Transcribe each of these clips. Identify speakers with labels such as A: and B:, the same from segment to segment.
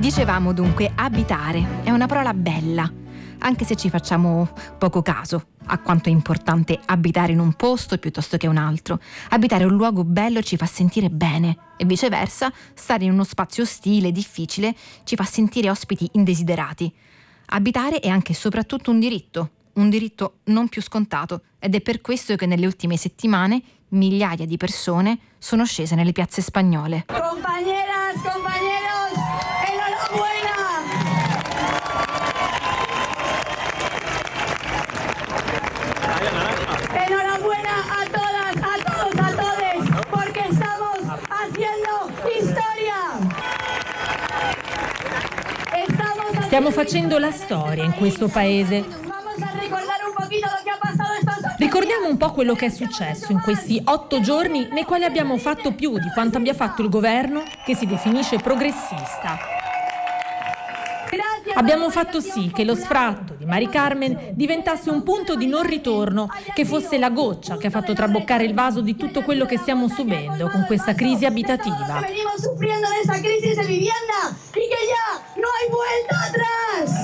A: Dicevamo dunque abitare è una parola bella, anche se ci facciamo poco caso a quanto è importante abitare in un posto piuttosto che un altro. Abitare un luogo bello ci fa sentire bene e viceversa, stare in uno spazio ostile, difficile, ci fa sentire ospiti indesiderati. Abitare è anche e soprattutto un diritto non più scontato, ed è per questo che nelle ultime settimane migliaia di persone sono scese nelle piazze spagnole.
B: Compañeras, compañeros, enhorabuena. Enhorabuena a todas, a todos, a todes, porque estamos haciendo historia.
C: Stiamo facendo la storia in questo paese.
B: Vamos a recordar un poquito lo que ha pasado estos 8
C: Ricordiamo un po' quello che è successo in questi 8 giorni nei quali abbiamo fatto più di quanto abbia fatto il governo che si definisce progressista. Abbiamo fatto sì che lo sfratto di Mari Carmen diventasse un punto di non ritorno, che fosse la goccia che ha fatto traboccare il vaso di tutto quello che stiamo subendo con questa crisi abitativa.
B: Venimos sufriendo de esta crisis de vivienda y que ya no hay vuelta atrás.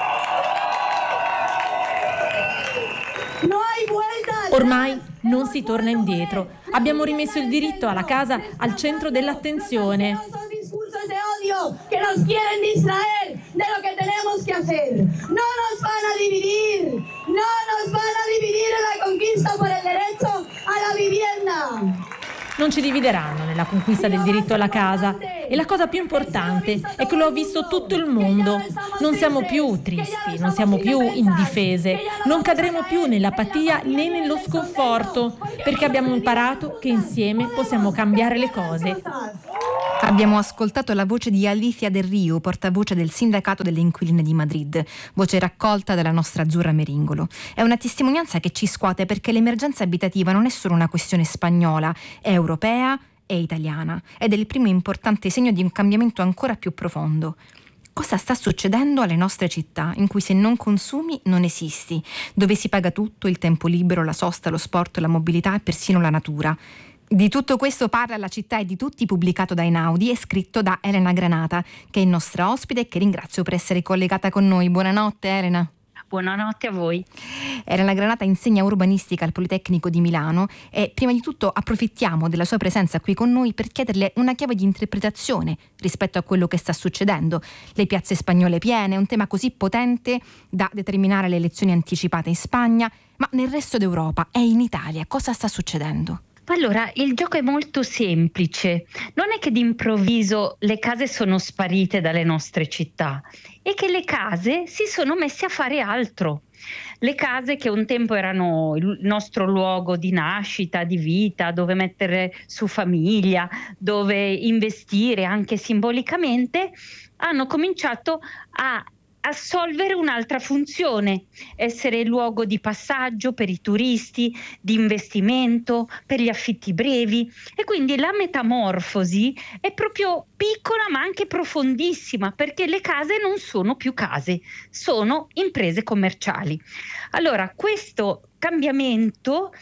B: No hay vuelta atrás.
C: Ormai non si torna indietro. Abbiamo rimesso il diritto alla casa al centro dell'attenzione.
B: Esos discursos de odio que nos quieren distraer de lo que tenemos que hacer. No nos van a dividir. No nos van a dividir en la conquista por el derecho a la vivienda.
C: Non ci divideranno nella conquista del diritto alla casa. E la cosa più importante è che lo ha visto tutto il mondo. Non siamo più tristi, non siamo più indifese, non cadremo più nell'apatia né nello sconforto, perché abbiamo imparato che insieme possiamo cambiare le cose.
A: Abbiamo ascoltato la voce di Alicia Del Rio, portavoce del Sindacato delle Inquiline di Madrid, voce raccolta dalla nostra Azzurra Meringolo. È una testimonianza che ci scuote perché l'emergenza abitativa non è solo una questione spagnola, è europea e italiana ed è il primo importante segno di un cambiamento ancora più profondo. Cosa sta succedendo alle nostre città in cui se non consumi non esisti, dove si paga tutto, il tempo libero, la sosta, lo sport, la mobilità e persino la natura? Di tutto questo parla La città e di tutti, pubblicato da Einaudi e scritto da Elena Granata, che è nostra ospite e che ringrazio per essere collegata con noi. Buonanotte Elena.
D: Buonanotte a voi.
A: Elena Granata insegna urbanistica al Politecnico di Milano e prima di tutto approfittiamo della sua presenza qui con noi per chiederle una chiave di interpretazione rispetto a quello che sta succedendo. Le piazze spagnole piene, un tema così potente da determinare le elezioni anticipate in Spagna, ma nel resto d'Europa e in Italia cosa sta succedendo?
D: Allora, il gioco è molto semplice. Non è che d'improvviso le case sono sparite dalle nostre città, è che le case si sono messe a fare altro. Le case che un tempo erano il nostro luogo di nascita, di vita, dove mettere su famiglia, dove investire anche simbolicamente, hanno cominciato a assolvere un'altra funzione, essere luogo di passaggio per i turisti, di investimento, per gli affitti brevi, e quindi la metamorfosi è proprio piccola ma anche profondissima, perché le case non sono più case, sono imprese commerciali. Allora, questo cambiamento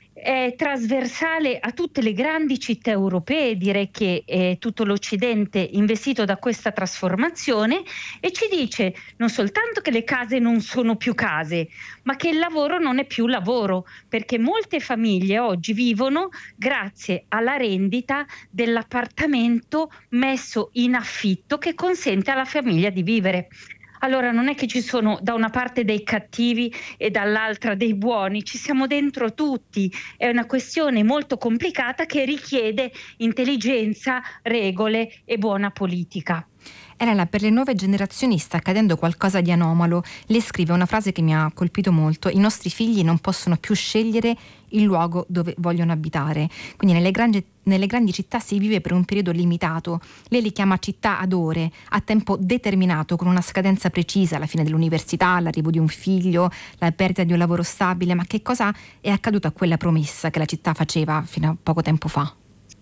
D: è trasversale a tutte le grandi città europee, direi che è tutto l'Occidente investito da questa trasformazione, e ci dice non soltanto che le case non sono più case, ma che il lavoro non è più lavoro, perché molte famiglie oggi vivono grazie alla rendita dell'appartamento messo in affitto che consente alla famiglia di vivere. Allora non è che ci sono da una parte dei cattivi e dall'altra dei buoni, ci siamo dentro tutti, è una questione molto complicata che richiede intelligenza, regole e buona politica.
A: Elena, per le nuove generazioni sta accadendo qualcosa di anomalo. Lei scrive una frase che mi ha colpito molto: i nostri figli non possono più scegliere il luogo dove vogliono abitare. Quindi nelle grandi città si vive per un periodo limitato. Lei li chiama città ad ore, a tempo determinato, con una scadenza precisa, la fine dell'università, l'arrivo di un figlio, la perdita di un lavoro stabile. Ma che cosa è accaduto a quella promessa che la città faceva fino a poco tempo fa?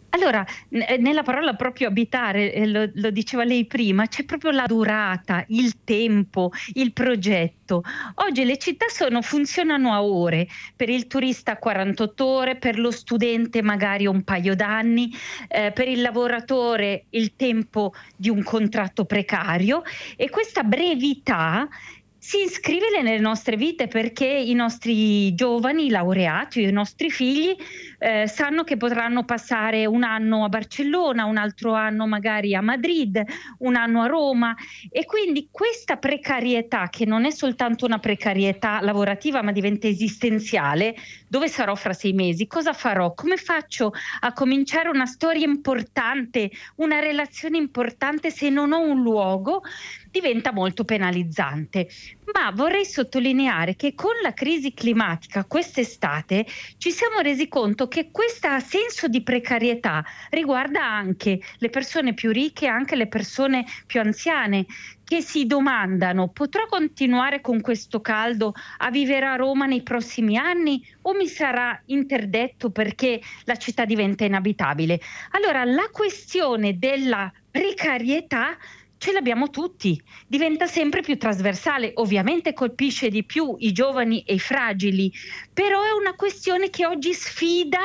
D: Allora, nella parola proprio abitare, lo diceva lei prima, c'è proprio la durata, il tempo, il progetto. Oggi le città funzionano a ore, per il turista 48 ore, per lo studente magari un paio d'anni, per il lavoratore il tempo di un contratto precario, e questa brevità si iscrive nelle nostre vite, perché i nostri giovani laureati, i nostri figli sanno che potranno passare un anno a Barcellona, un altro anno magari a Madrid, un anno a Roma, e quindi questa precarietà, che non è soltanto una precarietà lavorativa ma diventa esistenziale: dove sarò fra 6 mesi? Cosa farò? Come faccio a cominciare una storia importante, una relazione importante, se non ho un luogo? Diventa molto penalizzante. Ma vorrei sottolineare che con la crisi climatica quest'estate ci siamo resi conto che questo senso di precarietà riguarda anche le persone più ricche e anche le persone più anziane, che si domandano: potrò continuare con questo caldo a vivere a Roma nei prossimi anni, o mi sarà interdetto perché la città diventa inabitabile? Allora, la questione della precarietà ce l'abbiamo tutti, diventa sempre più trasversale, ovviamente colpisce di più i giovani e i fragili, però è una questione che oggi sfida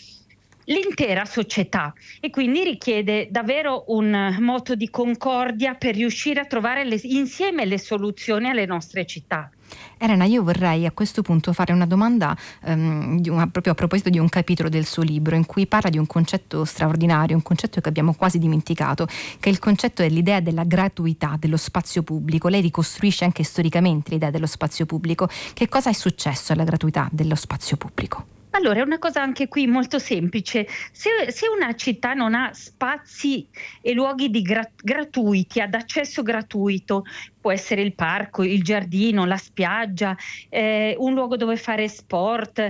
D: l'intera società, e quindi richiede davvero un moto di concordia per riuscire a trovare insieme le soluzioni alle nostre città.
A: Elena, io vorrei a questo punto fare una domanda proprio a proposito di un capitolo del suo libro, in cui parla di un concetto straordinario, un concetto che abbiamo quasi dimenticato, che è il concetto dell'idea della gratuità dello spazio pubblico. Lei ricostruisce anche storicamente l'idea dello spazio pubblico. Che cosa è successo alla gratuità dello spazio pubblico?
D: Allora, è una cosa anche qui molto semplice. Se una città non ha spazi e luoghi gratuiti, ad accesso gratuito, può essere il parco, il giardino, la spiaggia, un luogo dove fare sport,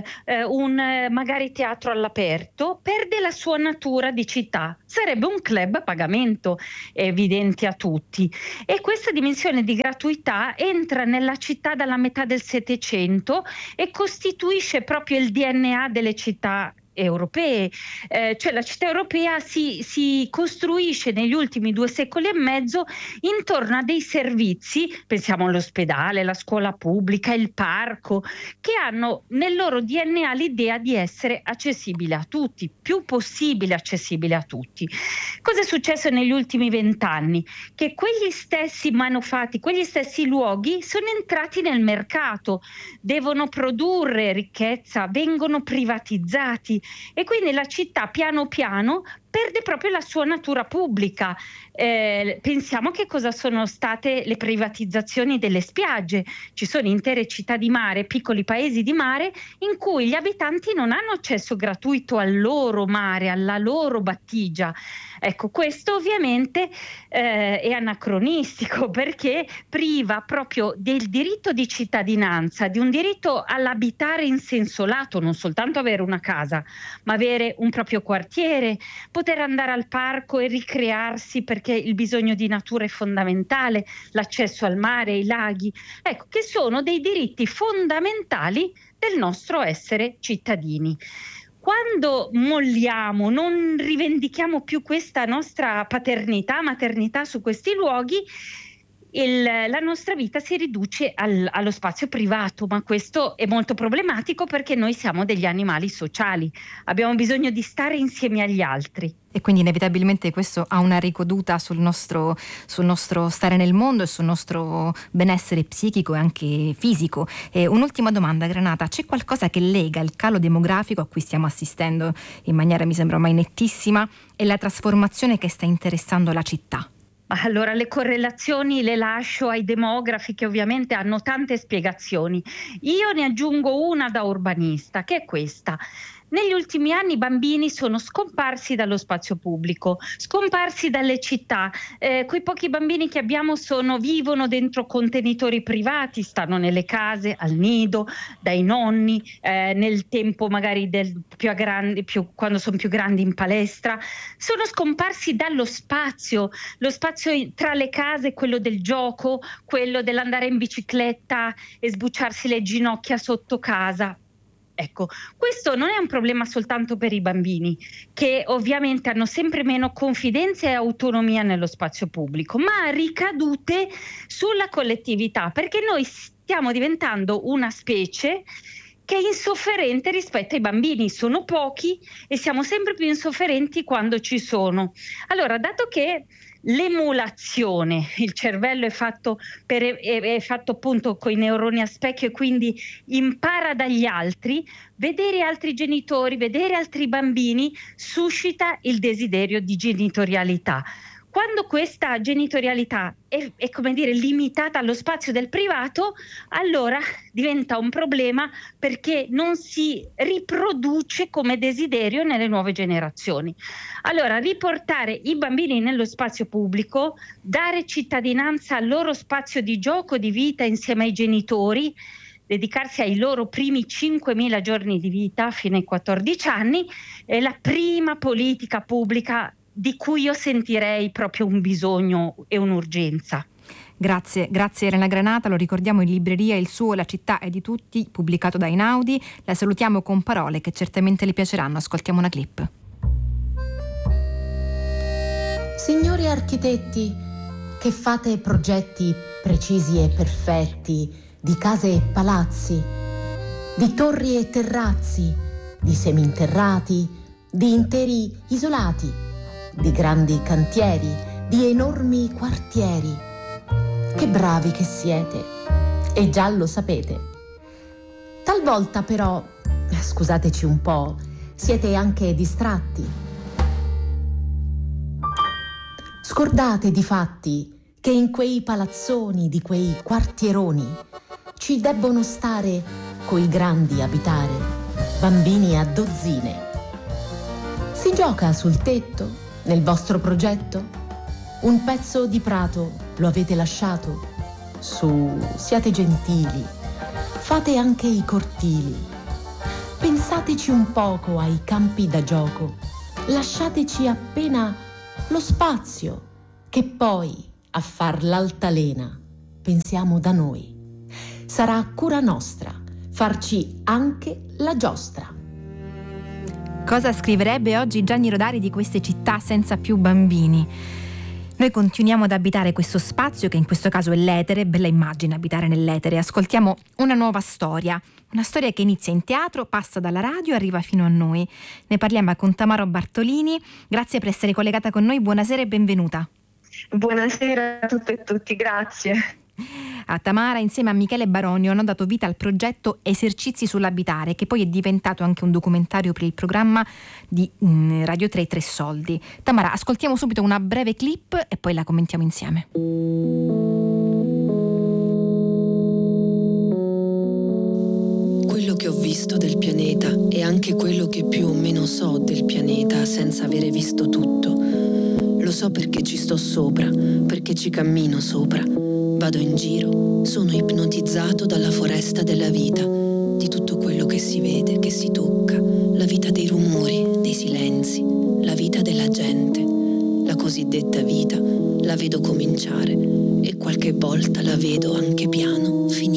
D: un magari teatro all'aperto, perde la sua natura di città. Sarebbe un club a pagamento, è evidente a tutti. E questa dimensione di gratuità entra nella città dalla metà del Settecento e costituisce proprio il DNA delle città europee. Cioè la città europea si costruisce negli ultimi 2 secoli e mezzo intorno a dei servizi, pensiamo all'ospedale, la scuola pubblica, il parco, che hanno nel loro DNA l'idea di essere accessibile a tutti, più possibile accessibile a tutti. Cosa è successo negli ultimi 20 anni? Che quegli stessi manufatti, quegli stessi luoghi sono entrati nel mercato, devono produrre ricchezza, vengono privatizzati, e quindi la città piano piano perde proprio la sua natura pubblica. Pensiamo che cosa sono state le privatizzazioni delle spiagge. Ci sono intere città di mare, piccoli paesi di mare, in cui gli abitanti non hanno accesso gratuito al loro mare, alla loro battigia. Ecco, questo ovviamente è anacronistico, perché priva proprio del diritto di cittadinanza, di un diritto all'abitare in senso lato, non soltanto avere una casa, ma avere un proprio quartiere, poter andare al parco e ricrearsi, perché il bisogno di natura è fondamentale, l'accesso al mare, ai laghi, ecco, che sono dei diritti fondamentali del nostro essere cittadini. Quando molliamo, non rivendichiamo più questa nostra maternità su questi luoghi, la nostra vita si riduce allo spazio privato, ma questo è molto problematico, perché noi siamo degli animali sociali, abbiamo bisogno di stare insieme agli altri.
A: E quindi inevitabilmente questo ha una ricaduta sul nostro stare nel mondo e sul nostro benessere psichico e anche fisico. E un'ultima domanda, Granata: c'è qualcosa che lega il calo demografico a cui stiamo assistendo in maniera, mi sembra ormai nettissima, e la trasformazione che sta interessando la città?
D: Allora, le correlazioni le lascio ai demografi, che ovviamente hanno tante spiegazioni. Io ne aggiungo una da urbanista, che è questa. Negli ultimi anni i bambini sono scomparsi dallo spazio pubblico, scomparsi dalle città. Quei pochi bambini che abbiamo vivono dentro contenitori privati, stanno nelle case, al nido, dai nonni, nel tempo magari quando sono più grandi in palestra. Sono scomparsi dallo spazio, lo spazio tra le case, quello del gioco, quello dell'andare in bicicletta e sbucciarsi le ginocchia sotto casa. Ecco, questo non è un problema soltanto per i bambini, che ovviamente hanno sempre meno confidenza e autonomia nello spazio pubblico, ma ha ricadute sulla collettività, perché noi stiamo diventando una specie che è insofferente rispetto ai bambini. Sono pochi e siamo sempre più insofferenti quando ci sono. Allora, dato che l'emulazione, il cervello è fatto appunto con i neuroni a specchio e quindi impara dagli altri, vedere altri genitori, vedere altri bambini suscita il desiderio di genitorialità. Quando questa genitorialità è come dire limitata allo spazio del privato, allora diventa un problema, perché non si riproduce come desiderio nelle nuove generazioni. Allora, riportare i bambini nello spazio pubblico, dare cittadinanza al loro spazio di gioco, di vita insieme ai genitori, dedicarsi ai loro primi 5.000 giorni di vita fino ai 14 anni, è la prima politica pubblica di cui io sentirei proprio un bisogno e un'urgenza.
A: Grazie Elena Granata, lo ricordiamo in libreria Il suo, la città è di tutti, pubblicato da Einaudi. La salutiamo con parole che certamente le piaceranno, ascoltiamo una clip.
E: Signori architetti, che fate progetti precisi e perfetti di case e palazzi, di torri e terrazzi, di seminterrati, di interi isolati, di grandi cantieri, di enormi quartieri. Che bravi che siete, e già lo sapete. Talvolta però, scusateci un po', siete anche distratti. Scordate difatti che in quei palazzoni di quei quartieroni ci debbono stare coi grandi abitare, bambini a dozzine. Si gioca sul tetto, nel vostro progetto? Un pezzo di prato lo avete lasciato? Su, siate gentili, fate anche i cortili. Pensateci un poco ai campi da gioco, lasciateci appena lo spazio, che poi a far l'altalena pensiamo da noi. Sarà cura nostra farci anche la giostra.
A: Cosa scriverebbe oggi Gianni Rodari di queste città senza più bambini? Noi continuiamo ad abitare questo spazio, che in questo caso è l'etere, bella immagine abitare nell'etere. Ascoltiamo una nuova storia, una storia che inizia in teatro, passa dalla radio e arriva fino a noi. Ne parliamo con Tamara Bartolini, grazie per essere collegata con noi, buonasera e benvenuta.
F: Buonasera a tutte e tutti, grazie.
A: A Tamara, insieme a Michele Baronio, hanno dato vita al progetto Esercizi sull'abitare, che poi è diventato anche un documentario per il programma di Radio 3 Tre Soldi. Tamara, ascoltiamo subito una breve clip e poi la commentiamo insieme.
G: Quello che ho visto del pianeta e anche quello che più o meno so del pianeta senza avere visto tutto, lo so perché ci sto sopra, perché ci cammino sopra. Vado in giro, sono ipnotizzato dalla foresta della vita, di tutto quello che si vede, che si tocca, la vita dei rumori, dei silenzi, la vita della gente. La cosiddetta vita la vedo cominciare e qualche volta la vedo anche piano.